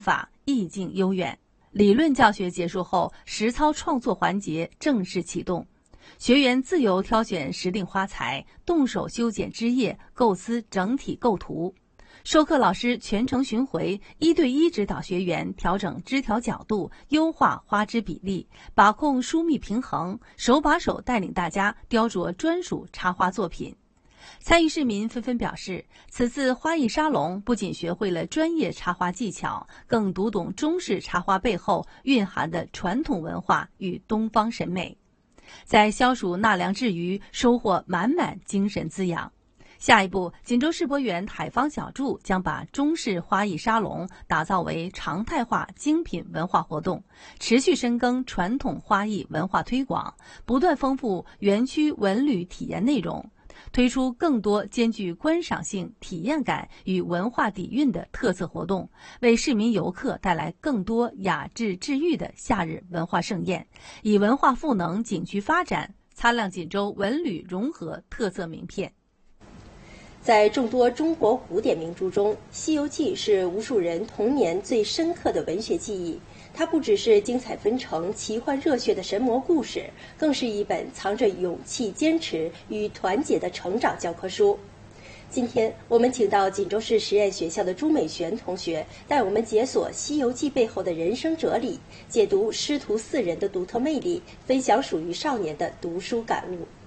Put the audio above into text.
法意境悠远。理论教学结束后，实操创作环节正式启动。学员自由挑选时令花材，动手修剪枝叶，构思整体构图。授课老师全程巡回，1对1指导学员调整枝条角度，优化花枝比例，把控疏密平衡，手把手带领大家雕琢专属插花作品。参与市民纷纷表示，此次花艺沙龙不仅学会了专业插花技巧，更读懂中式插花背后蕴含的传统文化与东方审美，在消暑纳凉之余，收获满满精神滋养。下一步，锦州世博园海坊小筑将把中式花艺沙龙打造为常态化精品文化活动，持续深耕传统花艺文化推广，不断丰富园区文旅体验内容，推出更多兼具观赏性、体验感与文化底蕴的特色活动，为市民游客带来更多雅致治愈的夏日文化盛宴，以文化赋能景区发展，擦亮锦州文旅融合特色名片。 在众多中国古典名著中，《西游记》是无数人童年最深刻的文学记忆。它不只是精彩纷呈、奇幻热血的神魔故事，更是一本藏着勇气、坚持与团结的成长教科书。今天，我们请到锦州市实验学校的朱美璇同学，带我们解锁《西游记》背后的人生哲理，解读师徒4人的独特魅力，分享属于少年的读书感悟。